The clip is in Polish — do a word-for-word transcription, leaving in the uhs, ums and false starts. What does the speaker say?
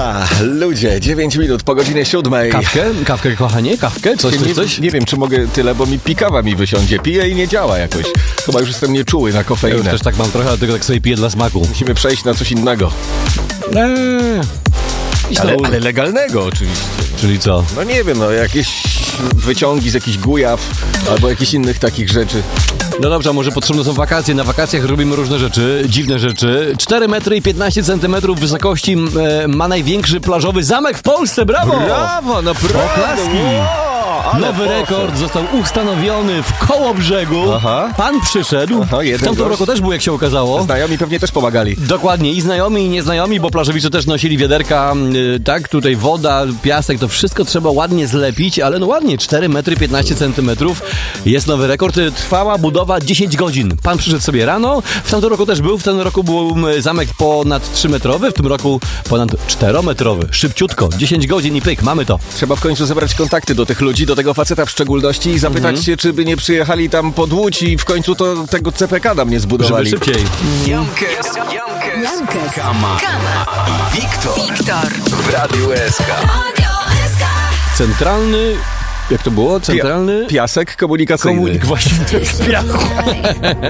Ha, ludzie, dziewięć minut po godzinie siódmej. Kawkę? Kawkę, kochanie? Kawkę? Coś, coś, nie, coś? nie wiem, czy mogę tyle, bo mi pikawa mi wysiądzie. Piję i nie działa jakoś. Chyba już jestem nieczuły na Ja już kofeinę. też tak mam trochę, dlatego tak sobie piję dla smaku. Musimy przejść na coś innego. Eee. Ale, ale legalnego oczywiście. Czyli co? No nie wiem, no jakieś wyciągi z jakichś gujaw albo jakichś innych takich rzeczy. No dobrze, a może potrzebne są wakacje. Na wakacjach robimy różne rzeczy, dziwne rzeczy. cztery metry i piętnaście centymetrów wysokości e, ma największy plażowy zamek w Polsce. Brawo! Brawo, naprawdę! Oklaski. Wow, ale Nowy poszedł. rekord został ustanowiony w Kołobrzegu. Aha. Pan przyszedł. Aha, jeden w tamtym gość. roku też był, jak się okazało. Znajomi pewnie też pomagali. Dokładnie, i znajomi, i nieznajomi, bo plażowicze też nosili wiaderka, yy, tak, tutaj woda, piasek, to wszystko trzeba ładnie zlepić, ale no ładnie, cztery metry piętnaście centymetrów, jest nowy rekord, trwała budowa dziesięć godzin. Pan przyszedł sobie rano, w tamtym roku też był, w tym roku był zamek ponad trzymetrowy, w tym roku ponad czterometrowy, szybciutko, dziesięć godzin i pyk, mamy to. Trzeba w końcu zebrać kontakty do tych ludzi, do tego faceta w szczególności i zapytać Mhm. się, czy by nie przyjechali tam pod Łódź i w końcu to tego C P K nam nie Żeby zbudowali. szybciej. Jankes, Jankes, Jankes, Kama, Kama i Wiktor Wiktor, w Radiu S K. Radio S K. Centralny, jak to było? Centralny... Piasek komunikacyjny. Komunik właśnie z piachu.